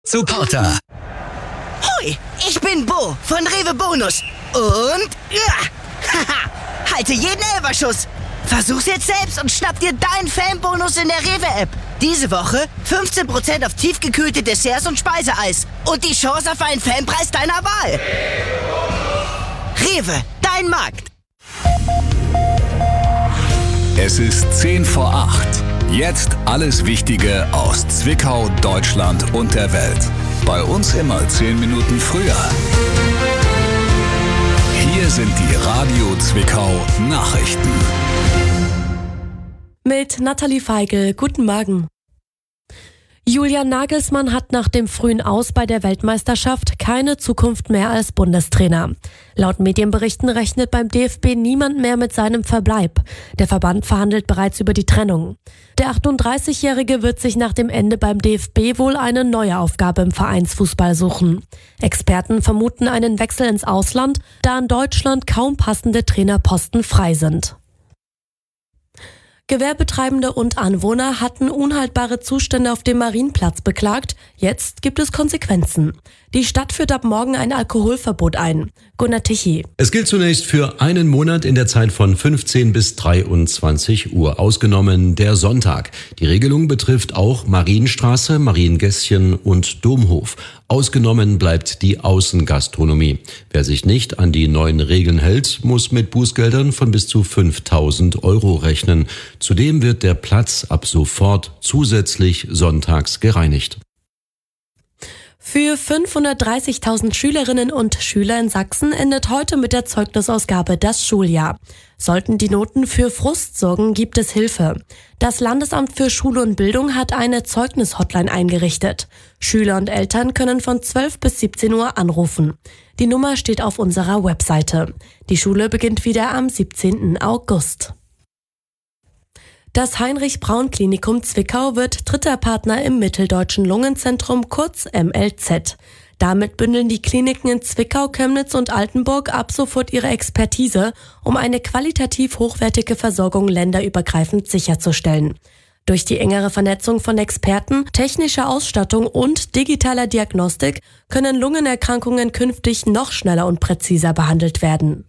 Supporter. Hoi, ich bin Bo von Rewe Bonus. Und halte jeden Elferschuss. Versuch's jetzt selbst und schnapp dir deinen Fanbonus in der Rewe-App. Diese Woche 15% auf tiefgekühlte Desserts und Speiseeis. Und die Chance auf einen Fanpreis deiner Wahl. Rewe, dein Markt. Es ist 7:50. Jetzt alles Wichtige aus Zwickau, Deutschland und der Welt. Bei uns immer 10 Minuten früher. Hier sind die Radio Zwickau Nachrichten. Mit Nathalie Feigl, guten Morgen. Julian Nagelsmann hat nach dem frühen Aus bei der Weltmeisterschaft keine Zukunft mehr als Bundestrainer. Laut Medienberichten rechnet beim DFB niemand mehr mit seinem Verbleib. Der Verband verhandelt bereits über die Trennung. Der 38-Jährige wird sich nach dem Ende beim DFB wohl eine neue Aufgabe im Vereinsfußball suchen. Experten vermuten einen Wechsel ins Ausland, da in Deutschland kaum passende Trainerposten frei sind. Gewerbetreibende und Anwohner hatten unhaltbare Zustände auf dem Marienplatz beklagt. Jetzt gibt es Konsequenzen. Die Stadt führt ab morgen ein Alkoholverbot ein. Gunnar Tichy. Es gilt zunächst für einen Monat in der Zeit von 15 bis 23 Uhr, ausgenommen der Sonntag. Die Regelung betrifft auch Marienstraße, Mariengässchen und Domhof. Ausgenommen bleibt die Außengastronomie. Wer sich nicht an die neuen Regeln hält, muss mit Bußgeldern von bis zu 5.000 € rechnen. Zudem wird der Platz ab sofort zusätzlich sonntags gereinigt. Für 530.000 Schülerinnen und Schüler in Sachsen endet heute mit der Zeugnisausgabe das Schuljahr. Sollten die Noten für Frust sorgen, gibt es Hilfe. Das Landesamt für Schule und Bildung hat eine Zeugnis-Hotline eingerichtet. Schüler und Eltern können von 12 bis 17 Uhr anrufen. Die Nummer steht auf unserer Webseite. Die Schule beginnt wieder am 17. August. Das Heinrich-Braun-Klinikum Zwickau wird dritter Partner im Mitteldeutschen Lungenzentrum, kurz MLZ. Damit bündeln die Kliniken in Zwickau, Chemnitz und Altenburg ab sofort ihre Expertise, um eine qualitativ hochwertige Versorgung länderübergreifend sicherzustellen. Durch die engere Vernetzung von Experten, technischer Ausstattung und digitaler Diagnostik können Lungenerkrankungen künftig noch schneller und präziser behandelt werden.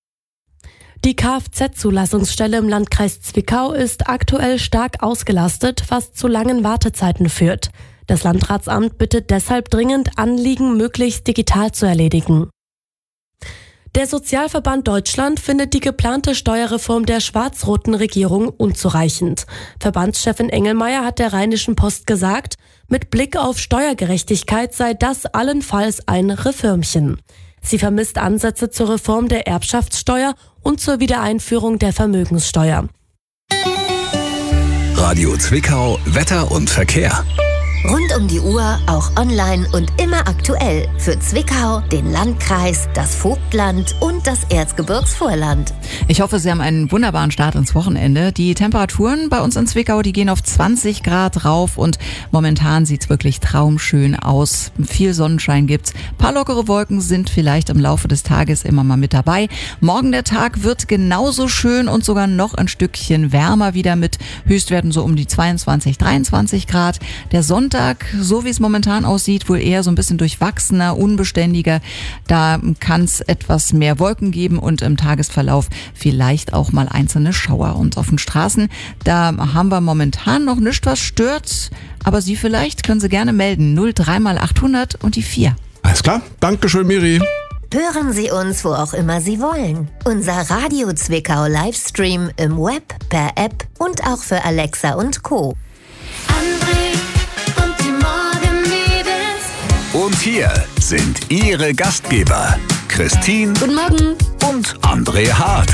Die Kfz-Zulassungsstelle im Landkreis Zwickau ist aktuell stark ausgelastet, was zu langen Wartezeiten führt. Das Landratsamt bittet deshalb dringend, Anliegen möglichst digital zu erledigen. Der Sozialverband Deutschland findet die geplante Steuerreform der schwarz-roten Regierung unzureichend. Verbandschefin Engelmeier hat der Rheinischen Post gesagt, mit Blick auf Steuergerechtigkeit sei das allenfalls ein Reformchen. Sie vermisst Ansätze zur Reform der Erbschaftssteuer und zur Wiedereinführung der Vermögenssteuer. Radio Zwickau, Wetter und Verkehr. Rund um die Uhr, auch online und immer aktuell. Für Zwickau, den Landkreis, das Vogtland und das Erzgebirgsvorland. Ich hoffe, Sie haben einen wunderbaren Start ins Wochenende. Die Temperaturen bei uns in Zwickau, die gehen auf 20 Grad rauf und momentan sieht's wirklich traumschön aus. Viel Sonnenschein gibt's. Ein paar lockere Wolken sind vielleicht im Laufe des Tages immer mal mit dabei. Morgen der Tag wird genauso schön und sogar noch ein Stückchen wärmer wieder mit Höchstwerten so um die 22, 23 Grad. Der Sonntag, so wie es momentan aussieht, wohl eher so ein bisschen durchwachsener, unbeständiger. Da kann es etwas mehr Wolken geben und im Tagesverlauf vielleicht auch mal einzelne Schauer. Und auf den Straßen, da haben wir momentan noch nichts, was stört. Aber Sie vielleicht, können Sie gerne melden. 03 mal 800 und die 4. Alles klar. Dankeschön, Miri. Hören Sie uns, wo auch immer Sie wollen. Unser Radio Zwickau Livestream im Web, per App und auch für Alexa und Co. Und hier sind Ihre Gastgeber, Christine Guten Morgen. und André Hart.